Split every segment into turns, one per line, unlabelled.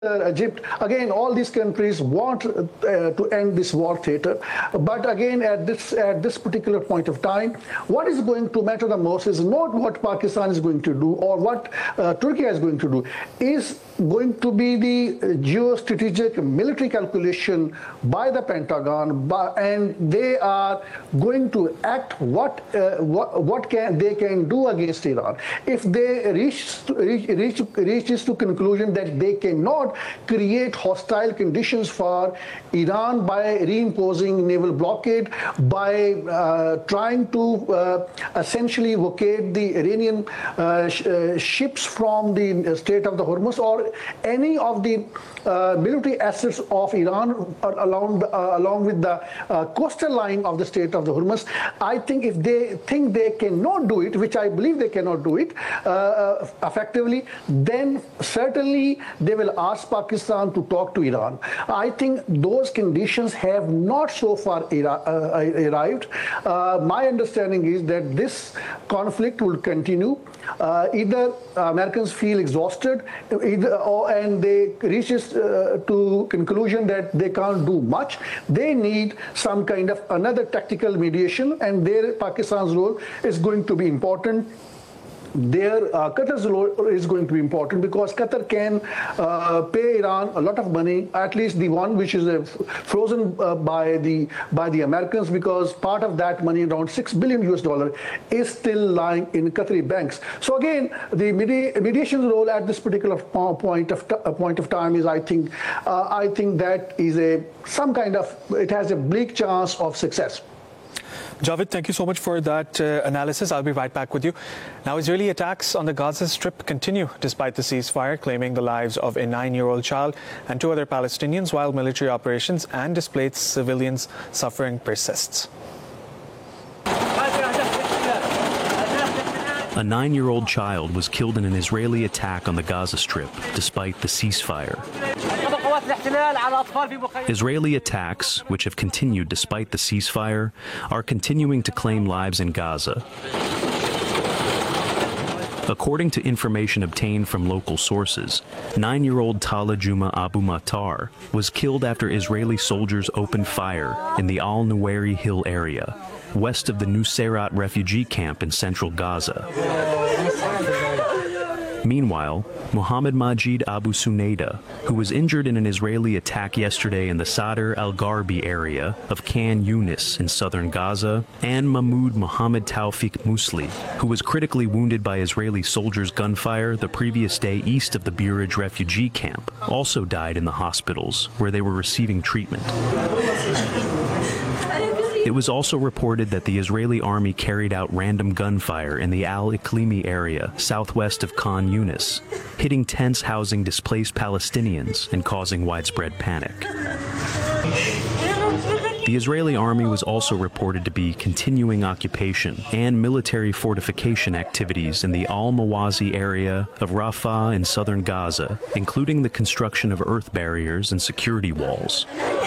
Egypt. Again, all these countries want to end this war theater. But again, at this particular point of time, what is going to matter the most is not what Pakistan is going to do or what Turkey is going to do. Is going to be the geostrategic military calculation by the Pentagon, and they are going to act what they can do against Iran. If they reaches to conclusion that they cannot create hostile conditions for Iran by reimposing naval blockade, by trying to essentially vacate the Iranian ships from the Strait of the Hormuz or any of the military assets of Iran along with the coastal line of the Strait of the Hormuz. I think if they think they cannot do it, which I believe they cannot do it effectively, then certainly they will ask Pakistan to talk to Iran. I think those conditions have not so far arrived. My understanding is that this conflict will continue. Either Americans feel exhausted, and they reach to conclusion that they can't do much. They need some kind of another tactical mediation, and there Pakistan's role is going to be important. There, Qatar's role is going to be important because Qatar can pay Iran a lot of money, at least the one which is frozen by the Americans, because part of that money, around $6 billion US, is still lying in Qatari banks. So again, the mediation role at this particular point of time is, I think that is some kind of, it has a bleak chance of success.
Javed, thank you so much for that analysis. I'll be right back with you. Now, Israeli attacks on the Gaza Strip continue despite the ceasefire, claiming the lives of a 9-year-old child and 2 other Palestinians, while military operations and displaced civilians suffering persists.
A 9-year-old child was killed in an Israeli attack on the Gaza Strip despite the ceasefire. Israeli attacks, which have continued despite the ceasefire, are continuing to claim lives in Gaza. According to information obtained from local sources, 9-year-old Tala Juma Abu Matar was killed after Israeli soldiers opened fire in the Al-Nuwairi Hill area, west of the Nuseirat refugee camp in central Gaza. Meanwhile, Mohammed Majid Abu Sunaida, who was injured in an Israeli attack yesterday in the Sadr al-Gharbi area of Khan Yunis in southern Gaza, and Mahmoud Mohammed Tawfiq Musli, who was critically wounded by Israeli soldiers' gunfire the previous day east of the Burej refugee camp, also died in the hospitals where they were receiving treatment. It was also reported that the Israeli army carried out random gunfire in the Al-Iklimi area southwest of Khan Yunis, hitting tents housing displaced Palestinians and causing widespread panic. The Israeli army was also reported to be continuing occupation and military fortification activities in the Al-Mawazi area of Rafah in southern Gaza, including the construction of earth barriers and security walls.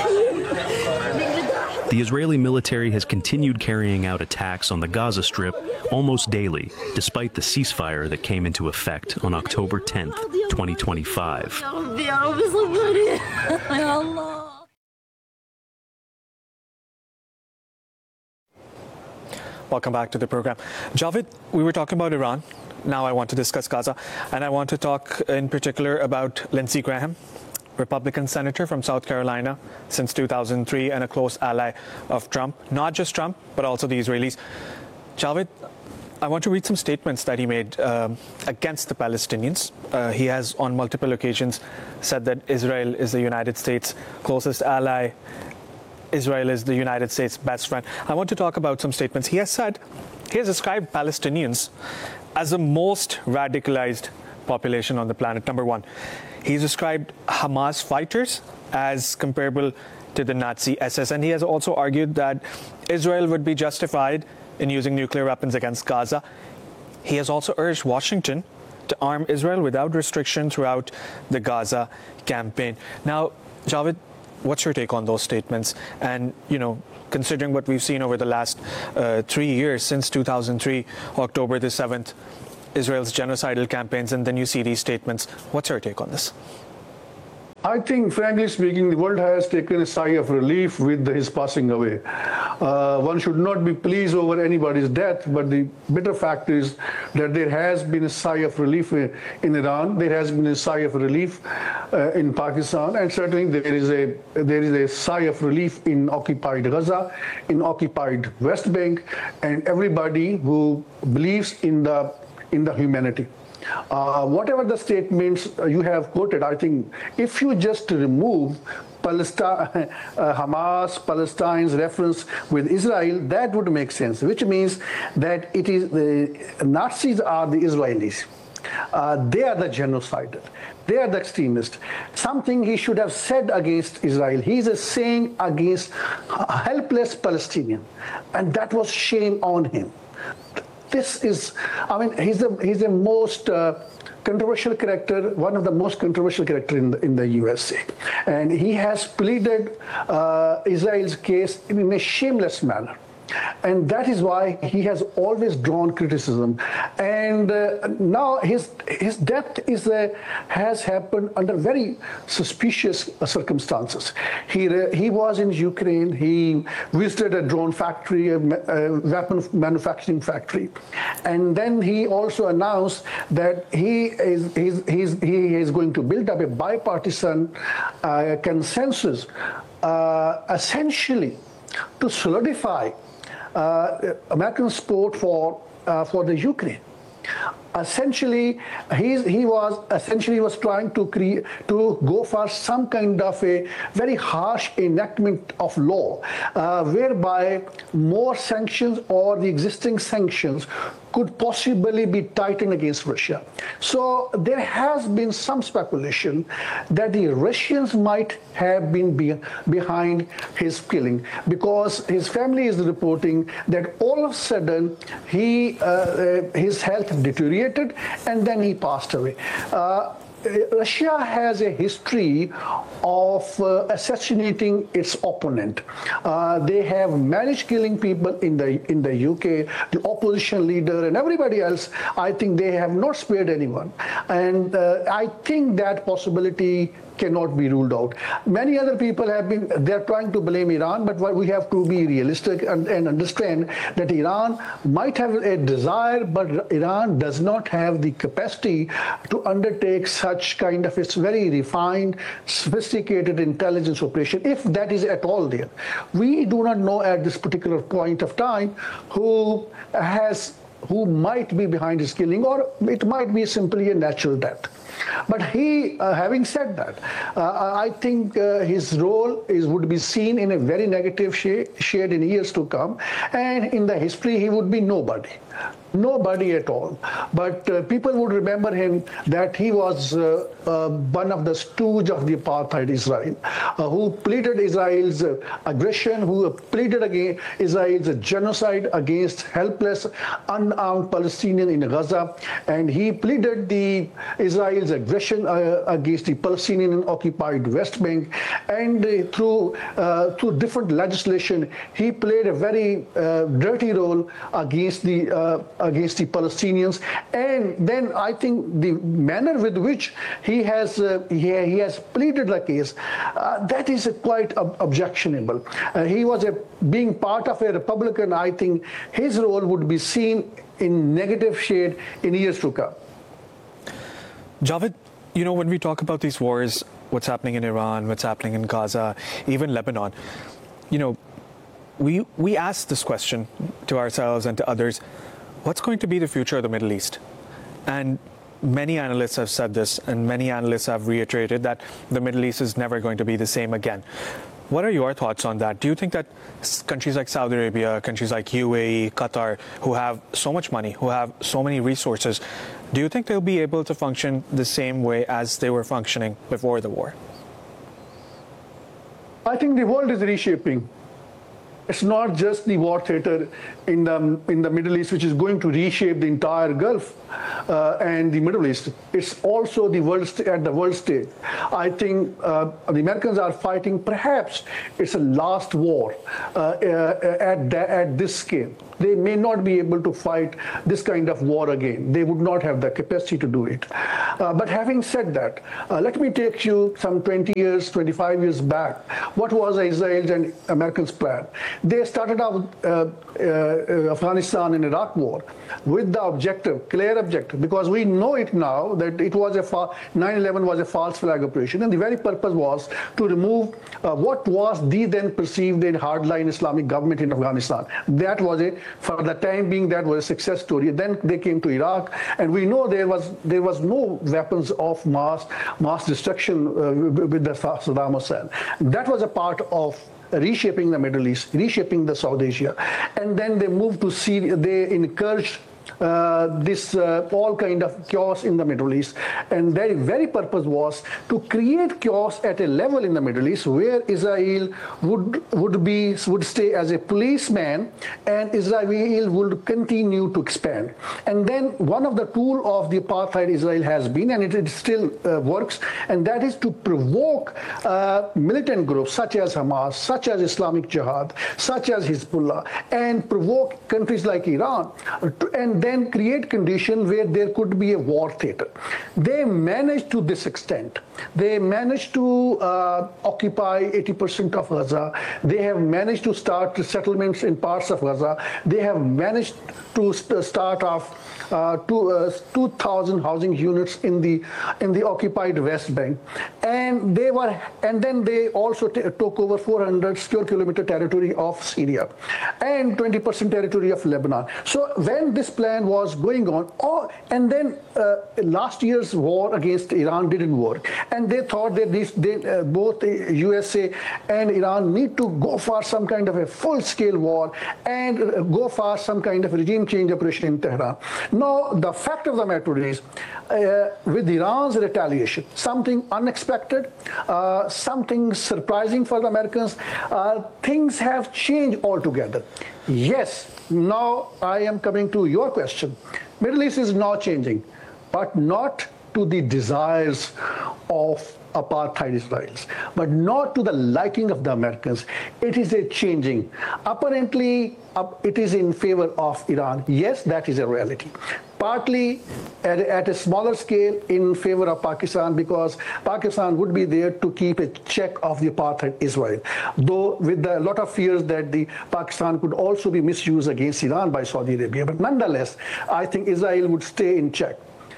The Israeli military has continued carrying out attacks on the Gaza Strip almost daily, despite the ceasefire that came into effect on October 10th, 2025.
Welcome back to the program. Javed, we were talking about Iran. Now I want to discuss Gaza, and I want to talk in particular about Lindsey Graham, Republican senator from South Carolina since 2003 and a close ally of Trump. Not just Trump, but also the Israelis. Javed, I want to read some statements that he made against the Palestinians. He has on multiple occasions said that Israel is the United States' closest ally. Israel is the United States' best friend. I want to talk about some statements. He has described Palestinians as the most radicalized population on the planet, number one. He's described Hamas fighters as comparable to the Nazi SS, and he has also argued that Israel would be justified in using nuclear weapons against Gaza. He has also urged Washington to arm Israel without restriction throughout the Gaza campaign. Now, Javed, what's your take on those statements? And, considering what we've seen over the last 3 years, since 2003, October the 7th, Israel's genocidal campaigns, and then you see these statements. What's your take on this?
I think, frankly speaking, the world has taken a sigh of relief with his passing away. One should not be pleased over anybody's death, but the bitter fact is that there has been a sigh of relief in Iran. There has been a sigh of relief in Pakistan, and certainly there is a sigh of relief in occupied Gaza, in occupied West Bank, and everybody who believes in the humanity. Whatever the statements you have quoted, I think if you just remove Hamas, Palestine's reference with Israel, that would make sense, which means that it is the Nazis are the Israelis. They are the genocidal. They are the extremists. Something he should have said against Israel. He's saying against a helpless Palestinian, and that was shame on him. This is, I mean, he's the most controversial character, one of the most controversial characters in the USA. And he has pleaded Israel's case in a shameless manner. And that is why he has always drawn criticism. And now his death has happened under very suspicious circumstances. He was in Ukraine. He visited a drone factory, a weapon manufacturing factory, and then he also announced that he is going to build up a bipartisan consensus, essentially to solidify American support for the Ukraine. Essentially, he was trying to go for some kind of a very harsh enactment of law, whereby more sanctions or the existing sanctions could possibly be tightened against Russia. So there has been some speculation that the Russians might have been behind his killing, because his family is reporting that all of a sudden his health deteriorated and then he passed away. Russia has a history of assassinating its opponent. They have managed killing people in the UK, the opposition leader and everybody else. I think they have not spared anyone. And I think that possibility cannot be ruled out. Many other people they're trying to blame Iran, but we have to be realistic and understand that Iran might have a desire, but Iran does not have the capacity to undertake such kind of its very refined, sophisticated intelligence operation, if that is at all there. We do not know at this particular point of time who might be behind his killing, or it might be simply a natural death. But having said that, I think his role would be seen in a very negative shade in years to come, and in the history he would be nobody at all. But people would remember him that he was one of the stooge of the apartheid Israel, who pleaded Israel's aggression, who pleaded against Israel's genocide against helpless, unarmed Palestinians in Gaza, and he pleaded Israel's aggression against the Palestinian occupied West Bank, and through different legislation, he played a very dirty role against the Palestinians. And then I think the manner with which he has pleaded the case, that is quite objectionable. He was being part of a Republican. I think his role would be seen in negative shade in years to come.
Javed, when we talk about these wars, what's happening in Iran, what's happening in Gaza, even Lebanon, we ask this question to ourselves and to others: what's going to be the future of the Middle East? And many analysts have said this, and many analysts have reiterated that the Middle East is never going to be the same again. What are your thoughts on that? Do you think that countries like Saudi Arabia, countries like UAE, Qatar, who have so much money, who have so many resources, do you think they'll be able to function the same way as they were functioning before the war?
I think the world is reshaping. it's not just the war theater in the Middle East, which is going to reshape the entire Gulf and the Middle East. It's also the at the world stage. I think the Americans are fighting. Perhaps it's a last war at this scale. They may not be able to fight this kind of war again. They would not have the capacity to do it. But having said that, let me take you some 20 years, 25 years back. What was Israel's and Americans' plan? They started out Afghanistan and Iraq war with the objective, clear objective, because we know it now that it was 9/11 was a false flag operation, and the very purpose was to remove what was the then perceived a hardline Islamic government in Afghanistan. That was for the time being, that was a success story. Then they came to Iraq, and we know there was no weapons of mass destruction with the Saddam Hussein. That was a part of reshaping the Middle East, reshaping the South Asia, and then they moved to Syria. They encouraged this all kind of chaos in the Middle East, and their very purpose was to create chaos at a level in the Middle East where Israel would stay as a policeman, and Israel would continue to expand. And then one of the tools of the apartheid Israel has been, and it still works, and that is to provoke militant groups such as Hamas, such as Islamic Jihad, such as Hezbollah, and provoke countries like Iran, and then create conditions where there could be a war theater. They managed to this extent. They managed to occupy 80% of Gaza. They have managed to start settlements in parts of Gaza. They have managed to start off 2,000 housing units in the occupied West Bank, and then they also took over 400 square kilometer territory of Syria and 20% territory of Lebanon. So when this plan was going on, and then last year's war against Iran didn't work, and they thought that both the USA and Iran need to go for some kind of a full-scale war and go for some kind of regime change operation in Tehran. Now, the fact of the matter is, with Iran's retaliation, something unexpected, something surprising for the Americans, things have changed altogether. Yes, now I am coming to your question. Middle East is now changing, but not to the desires of apartheid Israelis, but not to the liking of the Americans. It is a changing. Apparently, it is in favor of Iran. Yes, that is a reality. Partly at a smaller scale in favor of Pakistan, because Pakistan would be there to keep a check of the apartheid Israel, though with a lot of fears that the Pakistan could also be misused against Iran by Saudi Arabia. But nonetheless, I think Israel would stay in check.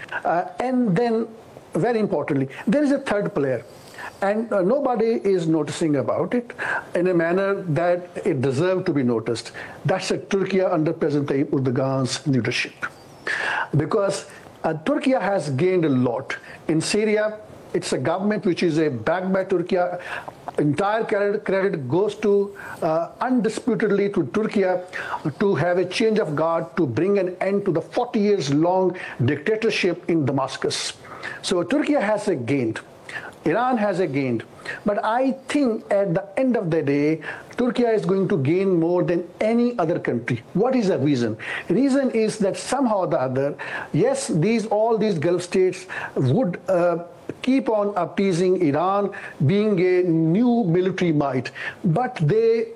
And then, very importantly, there is a third player, and nobody is noticing about it in a manner that it deserves to be noticed. That's Turkey under President Tayyip Erdogan's leadership. Because Turkey has gained a lot. In Syria, it's a government which is backed by Turkey. Entire credit goes to undisputedly to Turkey to have a change of guard, to bring an end to the 40 years long dictatorship in Damascus. So Turkey has gained. Iran has gained. But I think at the end of the day, Turkey is going to gain more than any other country. What is the reason? The reason is that somehow or the other, yes, all these Gulf states would keep on appeasing Iran, being a new military might, but they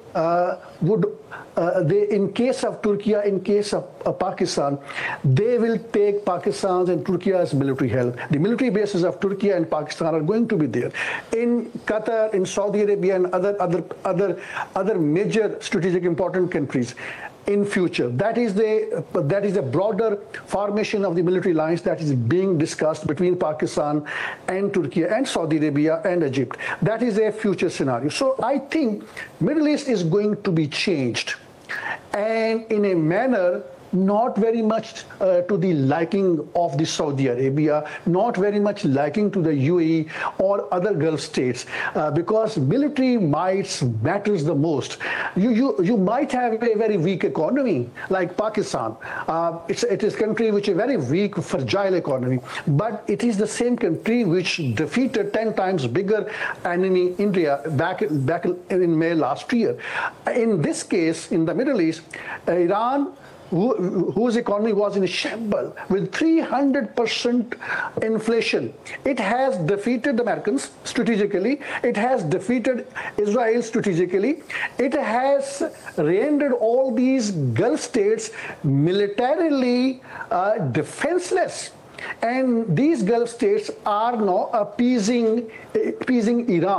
in case of Turkey, in case of Pakistan, they will take Pakistan's and Turkey's military help. The military bases of Turkey and Pakistan are going to be there. In Qatar, in Saudi Arabia, and other major strategic important countries in future. That is a broader formation of the military lines that is being discussed between Pakistan and Turkey and Saudi Arabia and Egypt. That is a future scenario. So I think Middle East is going to be changed, and in a manner not very much to the liking of the Saudi Arabia, not very much liking to the UAE or other Gulf states, because military might matters the most. You might have a very weak economy like Pakistan. It is a country which is a very weak, fragile economy, but it is the same country which defeated 10 times bigger enemy India back in May last year. In this case, in the Middle East, Iran, whose economy was in a shambles with 300% inflation. It has defeated the Americans strategically. It has defeated Israel strategically. It has rendered all these Gulf states militarily defenseless. And these Gulf states are now appeasing Iran.